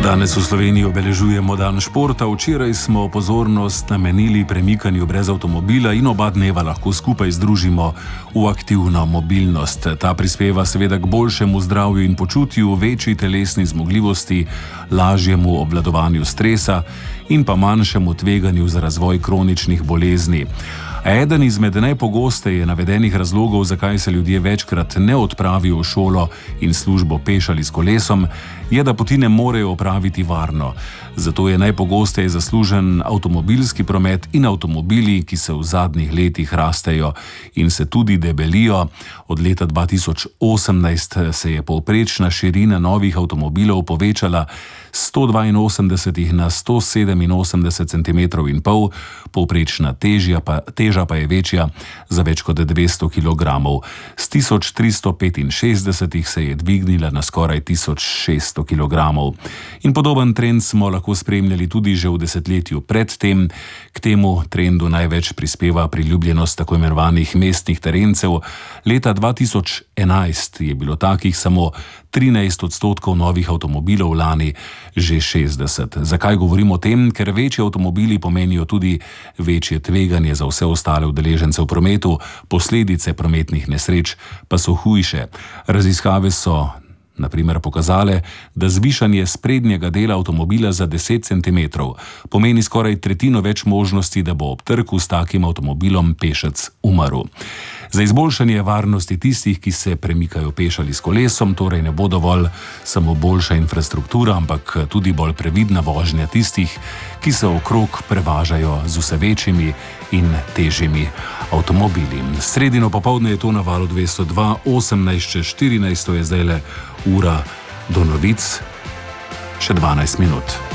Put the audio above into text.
Danes v Sloveniji obeležujemo dan športa. Včeraj smo pozornost namenili premikanju brez avtomobila in oba dneva lahko skupaj združimo v aktivno mobilnost. Ta prispeva seveda k boljšemu zdravju in počutju, večji telesni zmogljivosti, lažjemu obvladovanju stresa in pa manjšemu tveganju za razvoj kroničnih bolezni. Eden izmed najpogosteje navedenih razlogov, zakaj se ljudje večkrat ne odpravijo v šolo in službo peš ali s kolesom, je, da poti ne morejo opraviti varno. Zato je najpogosteje zaslužen avtomobilski promet in avtomobili, ki se v zadnjih letih rastejo in se tudi debelijo. Od leta 2018 se je povprečna širina novih avtomobilov povečala 182 na 187 cm in pol, povprečna teža pa je večja za več kot 200 kg. Z 1365 se je dvignila na skoraj 1600 kg. In podoben trend smo lahko spremljali tudi že v desetletju predtem. K temu trendu največ prispeva priljubljenost tako imenovanih mestnih terencev. Leta 2011 je bilo takih samo 13% novih avtomobilov, lani že 60. Zakaj govorim o tem? Ker večji avtomobili pomenijo tudi večje tveganje za vse ostale udeležence v prometu, posledice prometnih nesreč pa so hujše. Raziskave so na primer pokazale, da zvišanje sprednjega dela avtomobila za 10 cm pomeni skoraj tretjino več možnosti, da bo ob trku s takim avtomobilom pešec umrl. Za izboljšanje varnosti tistih, ki se premikajo peš ali s kolesom, torej ne bo dovolj samo boljša infrastruktura, ampak tudi bolj previdna vožnja tistih, ki se okrog prevažajo z vse večjimi in težjimi avtomobili. Sredino popoldne je to na Valu 202, 18:14, to je zdajle ura do novic, še 12 minut.